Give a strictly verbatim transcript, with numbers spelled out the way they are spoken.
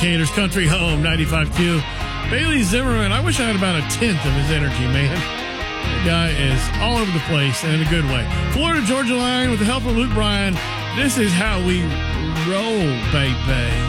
Decatur's Country Home, ninety-five point two. Bailey Zimmerman, I wish I had about a tenth of his energy, man. The guy is all over the place and in a good way. Florida Georgia Line with the help of Luke Bryan. This is how we roll, baby.